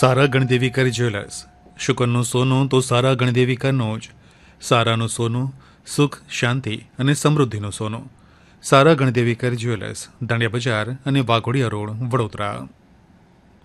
સારા ગણદેવીકર jewellers. શુકનનું સોનું તો સારા ગણદેવીકરનું જ. સારાનું સોનું, સુખ, શાંતિ અને સમૃદ્ધિનું સોનું. સારા ગણદેવીકર જ્વેલર્સ, દાંડિયા બજાર અને વાઘોડિયા રોડ, વડોદરા.